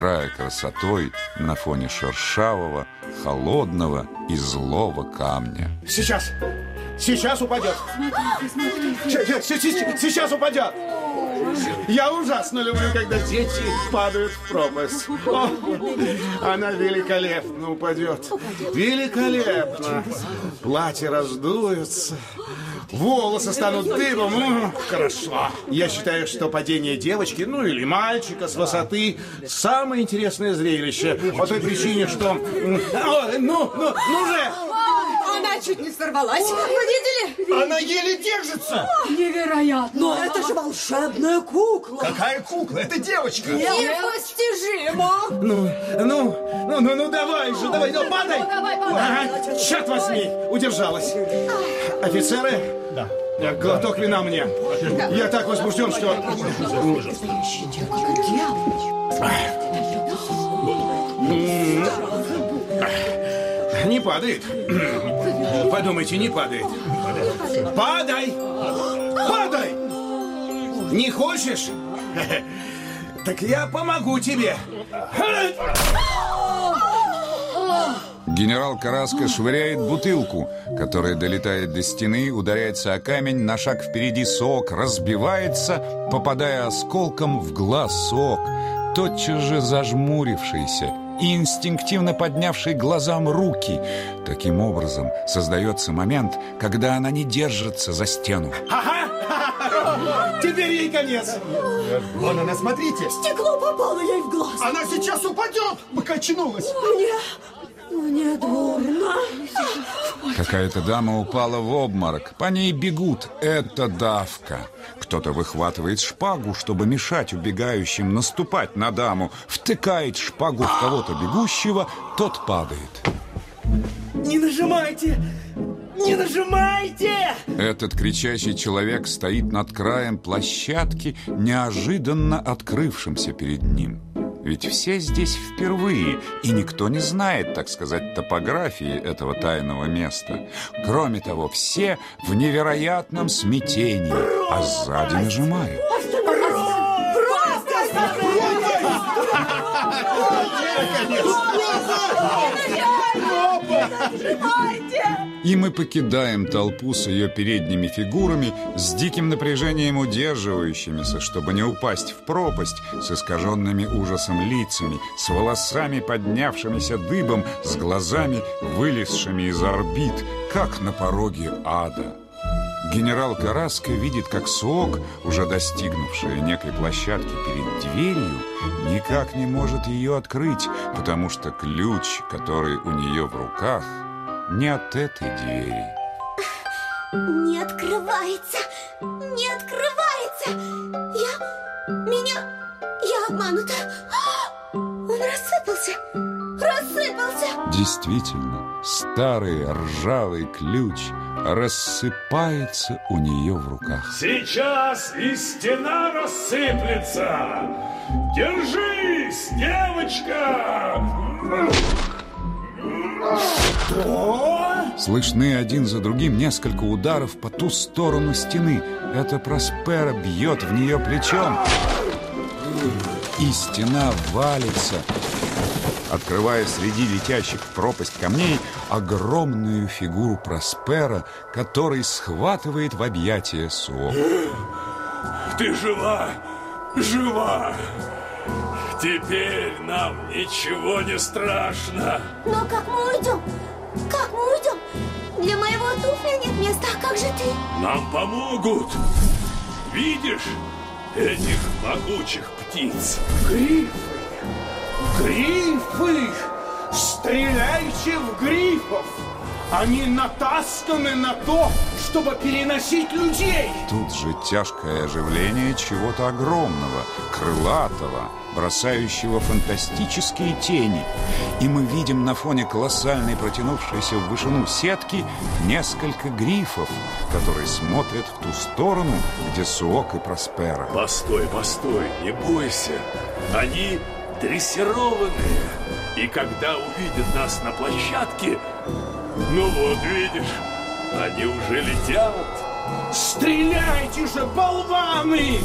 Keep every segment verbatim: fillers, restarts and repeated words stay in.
красотой на фоне шершавого, холодного и злого камня. Сейчас, сейчас упадет. Сейчас упадет. Я ужасно люблю, когда дети падают в пропасть. О, она великолепно упадет. Великолепно. Платья раздуются. Волосы станут дыбом. Ну, хорошо. Я считаю, что падение девочки, ну или мальчика с высоты самое интересное зрелище. По той причине, что... О, ну, ну, ну же! Она чуть не сорвалась. Вы видели? Она еле держится. Невероятно. Но это же волшебная кукла. Какая кукла? Это девочка. Непостижимо. Ну, ну, ну, ну, ну, давай же, давай, ну, падай. Ну, давай, падай. Ага, черт возьми, удержалась. Офицеры? Да. Глоток вина мне. Да. Я так возбужден, что... Не падает. Подумайте, не падает. Падай! Падай! Не хочешь? Так я помогу тебе. Генерал Караско швыряет бутылку, которая долетает до стены, ударяется о камень, на шаг впереди Соок разбивается, попадая осколком в глаз Соок, тотчас же зажмурившийся и инстинктивно поднявший глазам руки. Таким образом создается момент, когда она не держится за стену. Ага! Теперь ей конец. Вон она, смотрите. Стекло попало ей в глаз. Она сейчас упадет, пока очнулась. Мне... Мне дурно. Какая-то дама упала в обморок. По ней бегут. Это давка. Кто-то выхватывает шпагу, чтобы мешать убегающим наступать на даму. Втыкает шпагу в кого-то бегущего. Тот падает. Не нажимайте! Не нажимайте! Этот кричащий человек стоит над краем площадки, неожиданно открывшимся перед ним. Ведь все здесь впервые, и никто не знает, так сказать, топографии этого тайного места. Кроме того, все в невероятном смятении, а сзади нажимают. И мы покидаем толпу с ее передними фигурами, с диким напряжением удерживающимися, чтобы не упасть в пропасть, с искаженными ужасом лицами, с волосами, поднявшимися дыбом, с глазами, вылезшими из орбит, как на пороге ада. Генерал Караско видит, как Соок, уже достигнувшая некой площадки перед дверью, никак не может ее открыть, потому что ключ, который у нее в руках, не от этой двери. Не открывается, не открывается. Я, меня, я обманута. Он рассыпался, рассыпался. Действительно, старый ржавый ключ рассыпается у нее в руках. Сейчас и стена рассыплется. Держись, девочка! Что? Слышны один за другим несколько ударов по ту сторону стены. Это Проспера бьет в нее плечом. И стена валится, открывая среди летящих в пропасть камней огромную фигуру Проспера, который схватывает в объятия Соок. Ты жива, жива. Теперь нам ничего не страшно. Но как мы уйдем? Как мы уйдем? Для моего туфля нет места, а как же ты? Нам помогут. Видишь этих могучих птиц? Грифы! Грифы! Стреляйте в грифов! Они натасканы на то, чтобы переносить людей! Тут же тяжкое оживление чего-то огромного, крылатого, бросающего фантастические тени. И мы видим на фоне колоссальной, протянувшейся в вышину сетки, несколько грифов, которые смотрят в ту сторону, где Соок и Проспера. Постой, постой, не бойся. Они дрессированные. И когда увидят нас на площадке, ну вот, видишь, они уже летят. Стреляйте же, болваны!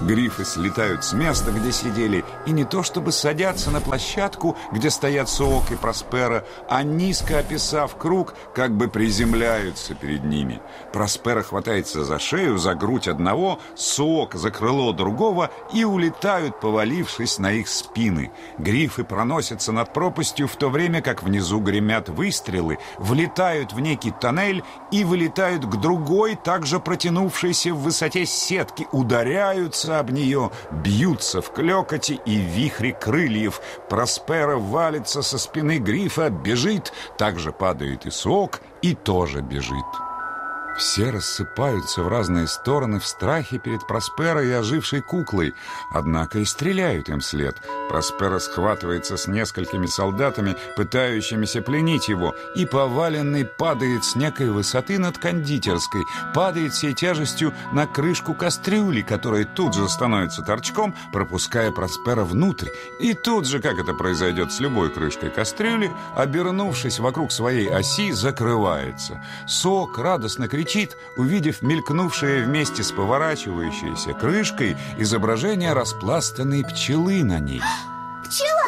Грифы слетают с места, где сидели, и не то чтобы садятся на площадку, где стоят Соок и Проспера, а низко описав круг, как бы приземляются перед ними. Проспера хватается за шею, за грудь одного, Соок за крыло другого и улетают, повалившись на их спины. Грифы проносятся над пропастью, в то время как внизу гремят выстрелы, влетают в некий тоннель и вылетают к другой, также протянувшейся в высоте сетки, ударяются об нее, бьются в клёкоте и вихре крыльев. Проспера валится со спины Грифа, бежит, также падает и Соок, и тоже бежит. Все рассыпаются в разные стороны в страхе перед Просперой и ожившей куклой, однако и стреляют им вслед. Проспера схватывается с несколькими солдатами, пытающимися пленить его, и поваленный падает с некой высоты над кондитерской, падает всей тяжестью на крышку кастрюли, которая тут же становится торчком, пропуская Проспера внутрь. И тут же, как это произойдет с любой крышкой кастрюли, обернувшись вокруг своей оси, закрывается. Соок радостно кричит, увидев мелькнувшее вместе с поворачивающейся крышкой изображение распластанной пчелы на ней. Пчела!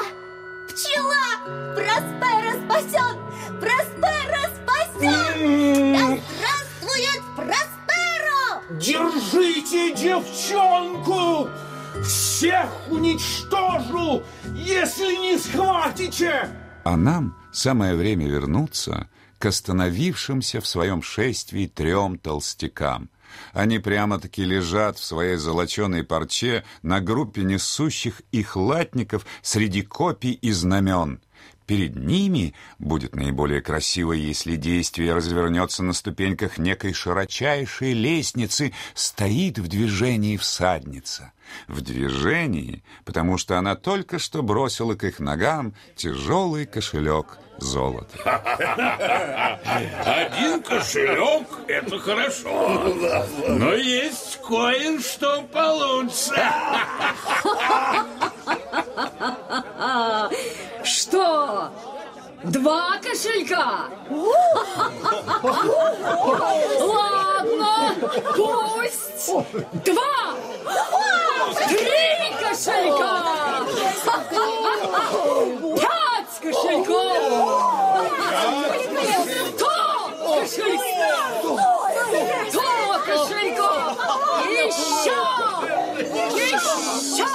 Пчела! Проспера спасен! Проспера спасен! Да здравствует Проспера! Держите девчонку! Всех уничтожу, если не схватите! А нам самое время вернуться к остановившимся в своем шествии трем толстякам. Они прямо-таки лежат в своей золоченой парче на группе несущих их латников среди копий и знамен. Перед ними будет наиболее красиво, если действие развернется на ступеньках некой широчайшей лестницы, стоит в движении всадница. В движении, потому что она только что бросила к их ногам тяжелый кошелек золота. Один кошелек — это хорошо, но есть кое-что получше. Что? Два кошелька? Ладно, пусть. Два. Три кошелька. Пять кошельков. Сто кошельков. Сто кошельков. Еще. Еще.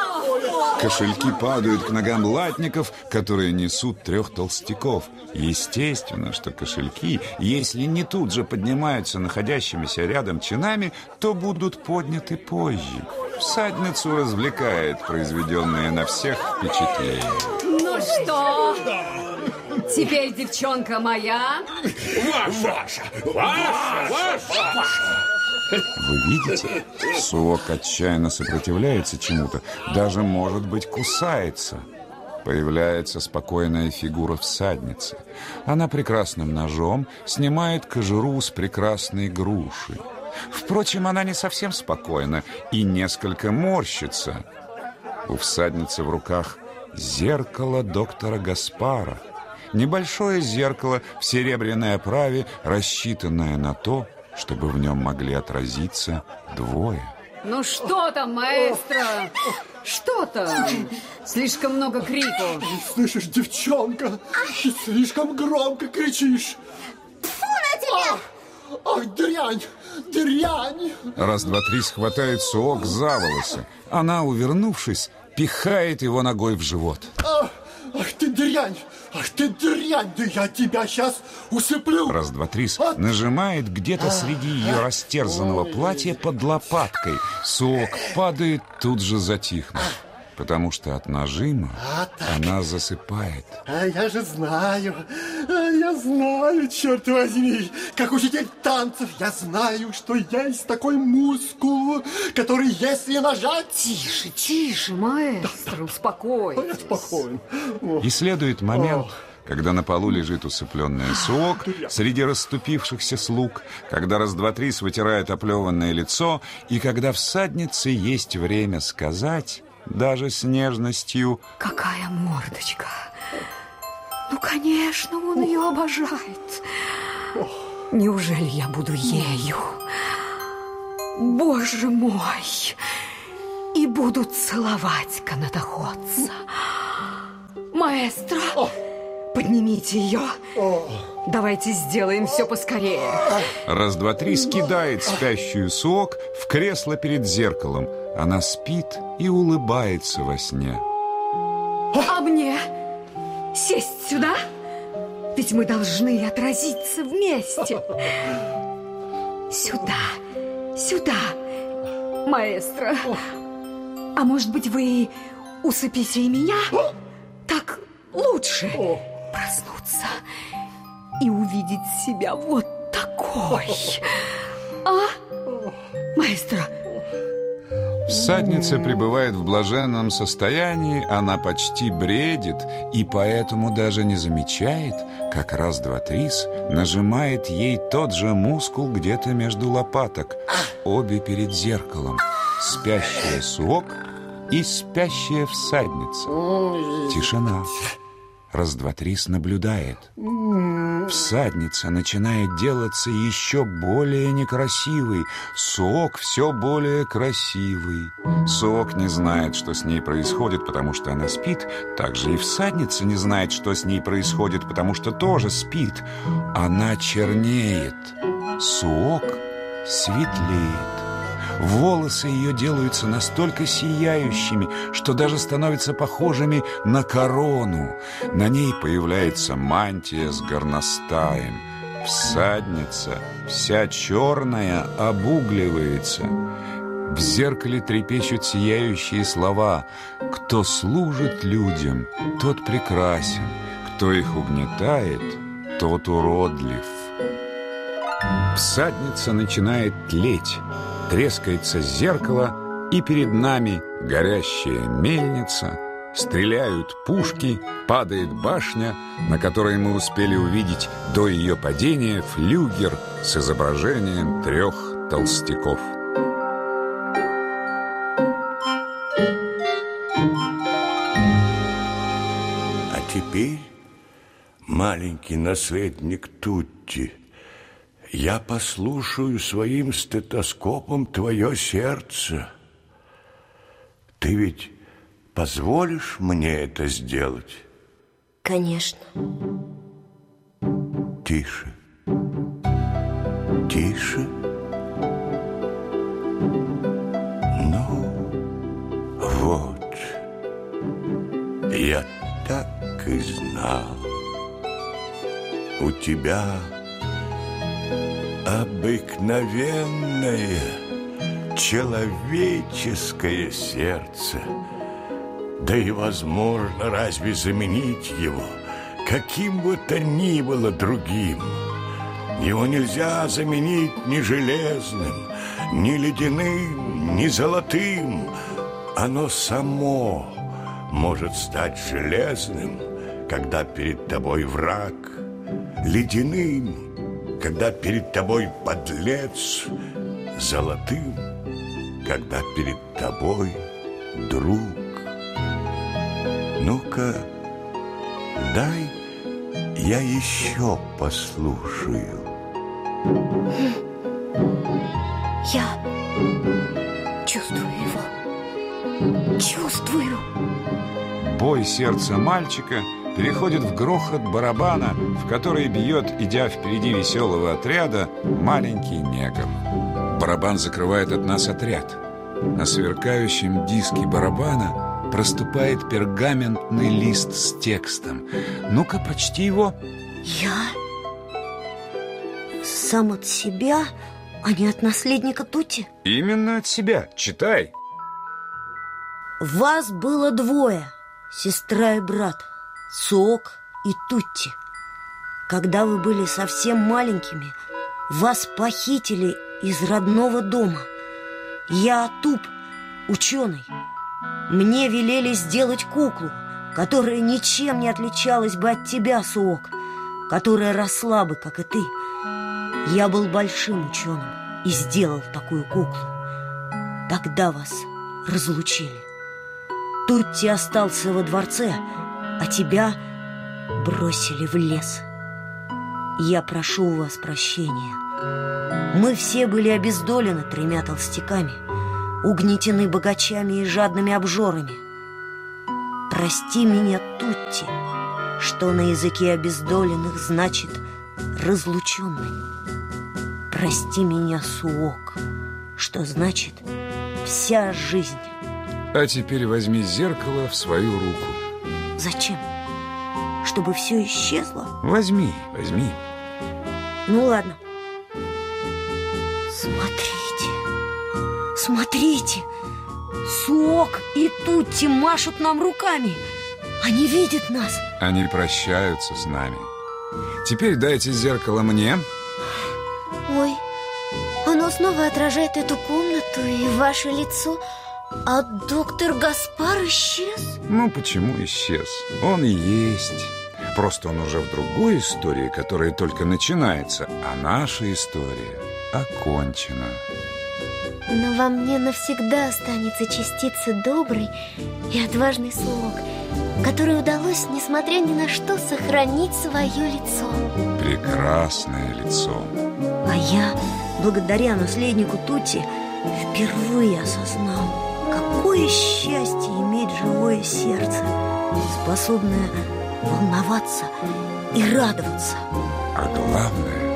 Кошельки падают к ногам латников, которые несут трех толстяков. Естественно, что кошельки, если не тут же поднимаются находящимися рядом чинами, то будут подняты позже. Всадницу развлекает произведенное на всех впечатление. Ну что, теперь девчонка моя? Ваша, ваша, ваша, ваша. Вы видите? Соок отчаянно сопротивляется чему-то, даже, может быть, кусается. Появляется спокойная фигура всадницы. Она прекрасным ножом снимает кожуру с прекрасной груши. Впрочем, она не совсем спокойна и несколько морщится. У всадницы в руках зеркало доктора Гаспара. Небольшое зеркало в серебряной оправе, рассчитанное на то, чтобы в нем могли отразиться двое. Ну что там, маэстро? Что там? Слишком много крику. Слышишь, девчонка, ты слишком громко кричишь. Тьфу на тебя! Ах, ах, дрянь, дрянь! Раз, два, три схватает Соок за волосы. Она, увернувшись, пихает его ногой в живот. Ах, ах ты дрянь! Ах ты дрянь, да я тебя сейчас усыплю! Раз, два, три нажимает где-то среди ее растерзанного платья под лопаткой. Соок падает, тут же затихнув, потому что от нажима она засыпает. А я же знаю, а я знаю, черт возьми, как учитель танцев, я знаю, что есть такой мускул, который, если нажать... Тише, тише, маэстро, успокойтесь. Я спокоен. И следует момент, когда на полу лежит усыпленная Соок среди расступившихся слуг, когда раз, два, три вытирает оплеванное лицо, и когда всаднице есть время сказать, даже с нежностью: какая мордочка! Ну, конечно, он ее обожает. Неужели я буду ею? Боже мой! буду целовать канатоходца. Маэстро, О. поднимите ее. О. Давайте сделаем все поскорее. Раз, два, три скидает спящую Суок в кресло перед зеркалом. Она спит и улыбается во сне. А мне сесть сюда? Ведь мы должны отразиться вместе. Сюда, сюда, маэстро. А может быть, вы усыпите и меня? Так лучше проснуться и увидеть себя вот такой. А, маэстро? Всадница пребывает в блаженном состоянии, она почти бредит и поэтому даже не замечает, как раз, два, трис нажимает ей тот же мускул где-то между лопаток. Обе перед зеркалом. Спящая Суок и спящая всадница. Тишина. Раз, два, трис наблюдает. Всадница начинает делаться еще более некрасивой. Суок все более красивый. Суок не знает, что с ней происходит, потому что она спит. Также и всадница не знает, что с ней происходит, потому что тоже спит. Она чернеет. Суок светлеет. Волосы ее делаются настолько сияющими, что даже становятся похожими на корону. На ней появляется мантия с горностаем. Всадница, вся черная, обугливается. В зеркале трепещут сияющие слова: «Кто служит людям, тот прекрасен, кто их угнетает, тот уродлив». Всадница начинает тлеть. Трескается зеркало, и перед нами горящая мельница, стреляют пушки, падает башня, на которой мы успели увидеть до ее падения флюгер с изображением трех толстяков. А теперь, маленький наследник Тутти, я послушаю своим стетоскопом твое сердце. Ты ведь позволишь мне это сделать? Конечно. Тише. Тише. Ну, вот. Я так и знал. У тебя обыкновенное человеческое сердце. Да и возможно разве заменить его каким бы то ни было другим? Его нельзя заменить ни железным, ни ледяным, ни золотым. Оно само может стать железным, когда перед тобой враг, ледяным, когда перед тобой подлец, золотым, когда перед тобой друг. Ну-ка, дай я еще послушаю. Я чувствую его. Чувствую. Бой сердца мальчика переходит в грохот барабана, в который бьет, идя впереди веселого отряда, маленький негр. Барабан закрывает от нас отряд. На сверкающем диске барабана проступает пергаментный лист с текстом. Ну-ка, прочти его. Я сам от себя, а не от наследника Тутти? Именно от себя. Читай. Вас было двое, сестра и брат, Суок и Тутти. Когда вы были совсем маленькими, вас похитили из родного дома. Я Туп, ученый. Мне велели сделать куклу, которая ничем не отличалась бы от тебя, Суок, которая росла бы, как и ты. Я был большим ученым и сделал такую куклу. Тогда вас разлучили. Тутти остался во дворце, а тебя бросили в лес. Я прошу у вас прощения. Мы все были обездолены тремя толстяками. угнетены богачами и жадными обжорами. Прости меня, Тутти, что на языке обездоленных значит разлученный. Прости меня, Суок, что значит вся жизнь. А теперь возьми зеркало в свою руку. Зачем? Чтобы все исчезло? Возьми, возьми. Ну ладно. Смотрите, смотрите. Суок и Тутти машут нам руками. Они видят нас. Они прощаются с нами. Теперь дайте зеркало мне. Ой, оно снова отражает эту комнату и ваше лицо. А доктор Гаспар исчез? Ну, почему исчез? Он и есть. Просто он уже в другой истории, которая только начинается. А наша история окончена. Но во мне навсегда останется частица доброй и отважный слуг, которой удалось, несмотря ни на что, сохранить свое лицо. Прекрасное лицо. А я, благодаря наследнику Тутти, впервые осознал, какое счастье иметь живое сердце, способное волноваться и радоваться. А главное,